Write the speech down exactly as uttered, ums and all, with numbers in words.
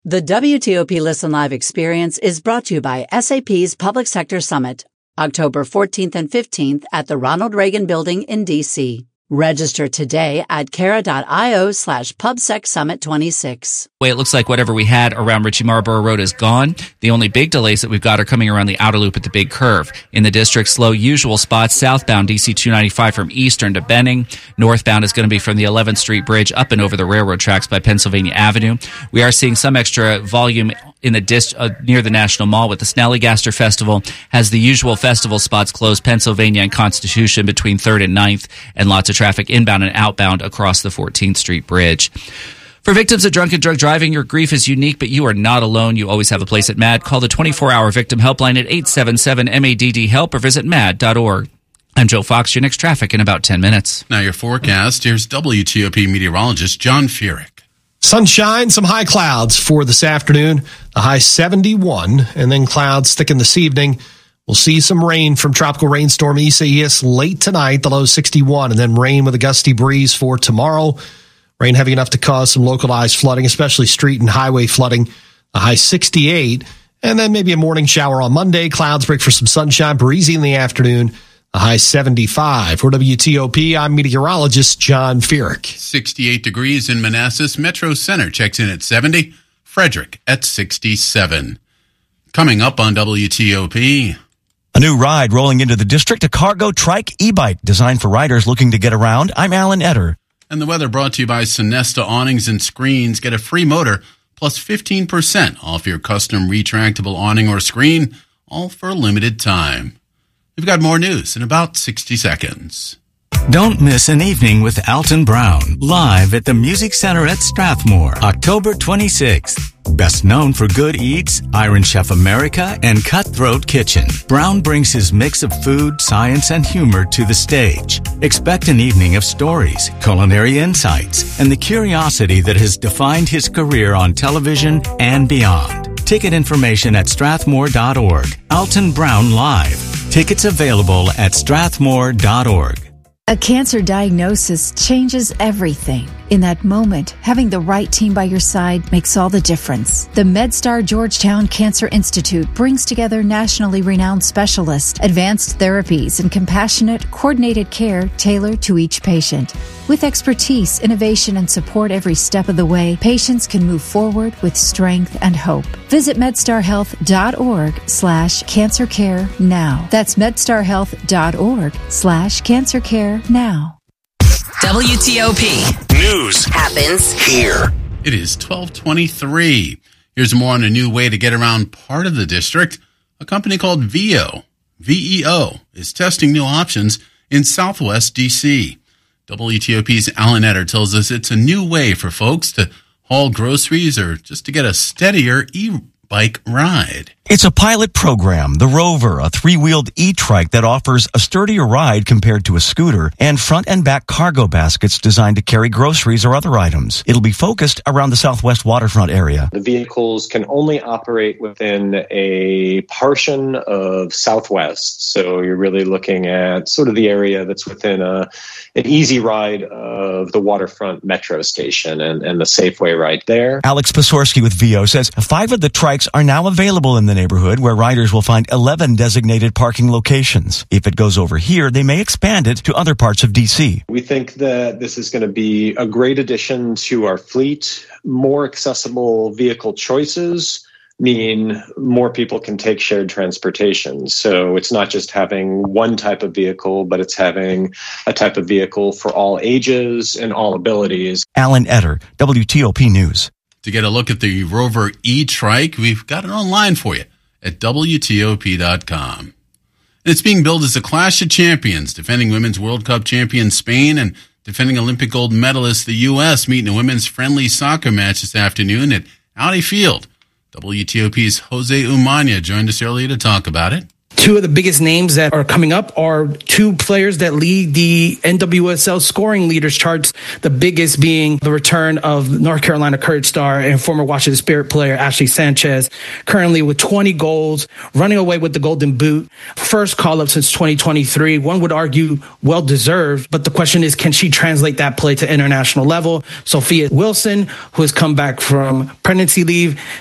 The W T O P Listen Live experience is brought to you by S A P's Public Sector Summit, October fourteenth and fifteenth at the Ronald Reagan Building in D C. Register today at cara.io slash PubSec Summit twenty-six. Way it looks like whatever we had around Ritchie Marlborough Road is gone. The only big delays that we've got are coming around the outer loop at the Big Curve. In the district, slow usual spots southbound D C two ninety-five from Eastern to Benning. Northbound is going to be from the eleventh Street Bridge up and over the railroad tracks by Pennsylvania Avenue. We are seeing some extra volume in the dist- uh, near the National Mall with the Snallygaster Festival has the usual festival spots closed Pennsylvania and Constitution between third and ninth, and lots of traffic inbound and outbound across the fourteenth Street Bridge. For victims of drunk and drug driving, your grief is unique, but you are not alone. You always have a place at M A D. Call the twenty-four hour victim helpline at eight seven seven M A D D help or visit M A D dot org. I'm Joe Fox. Your next traffic in about ten minutes. Now your forecast. Here's W T O P meteorologist John Furyk. Sunshine, some high clouds for this afternoon, the high seventy-one, and then clouds thicken this evening. We'll see some rain from tropical rainstorm Isaias late tonight, the low sixty-one, and then rain with a gusty breeze for tomorrow. Rain heavy enough to cause some localized flooding, especially street and highway flooding, the high sixty-eight, and then maybe a morning shower on Monday. Clouds break for some sunshine, breezy in the afternoon. A high seventy-five. For W T O P, I'm meteorologist John Furyk. sixty-eight degrees in Manassas. Metro Center checks in at seventy. Frederick at sixty-seven. Coming up on W T O P. A new ride rolling into the district, a cargo trike e-bike designed for riders looking to get around. I'm Alan Etter. And the weather brought to you by Sonesta Awnings and Screens. Get a free motor plus fifteen percent off your custom retractable awning or screen, all for a limited time. We've got more news in about sixty seconds. Don't miss an evening with Alton Brown, live at the Music Center at Strathmore, October twenty-sixth. Best known for Good Eats, Iron Chef America, and Cutthroat Kitchen, Brown brings his mix of food, science, and humor to the stage. Expect an evening of stories, culinary insights, and the curiosity that has defined his career on television and beyond. Ticket information at strathmore dot org. Alton Brown Live. Tickets available at strathmore dot org. A cancer diagnosis changes everything. In that moment, having the right team by your side makes all the difference. The MedStar Georgetown Cancer Institute brings together nationally renowned specialists, advanced therapies, and compassionate, coordinated care tailored to each patient. With expertise, innovation, and support every step of the way, patients can move forward with strength and hope. Visit medstarhealth.org slash cancer care now. That's medstarhealth.org slash cancer care now. W T O P News happens here. It is twelve twenty-three. Here's more on a new way to get around part of the district. A company called Veo, V E O, is testing new options in Southwest D C. W T O P's Alan Etter tells us it's a new way for folks to haul groceries or just to get a steadier e-bike ride. It's a pilot program, the Rover, a three-wheeled e-trike that offers a sturdier ride compared to a scooter, and front and back cargo baskets designed to carry groceries or other items. It'll be focused around the Southwest waterfront area. The vehicles can only operate within a portion of Southwest, so you're really looking at sort of the area that's within a an easy ride of the waterfront metro station and, and the Safeway right there. Alex Pasorski with Veo says five of the trikes are now available in the neighborhood, where riders will find eleven designated parking locations. If it goes over here, they may expand it to other parts of D C. We think that this is going to be a great addition to our fleet. More accessible vehicle choices mean more people can take shared transportation. So it's not just having one type of vehicle, but it's having a type of vehicle for all ages and all abilities. Alan Etter, W T O P News. To get a look at the Rover e-trike, we've got it online for you at W T O P dot com. And it's being billed as a clash of champions, defending Women's World Cup champion Spain and defending Olympic gold medalist the U S meeting a women's friendly soccer match this afternoon at Audi Field. W T O P's Jose Umana joined us earlier to talk about it. Two of the biggest names that are coming up are two players that lead the N W S L scoring leaders charts, the biggest being the return of North Carolina Courage star and former Washington Spirit player Ashley Sanchez, currently with twenty goals, running away with the Golden Boot. First call-up since twenty twenty-three. One would argue well-deserved, but the question is, can she translate that play to international level? Sophia Wilson, who has come back from pregnancy leave,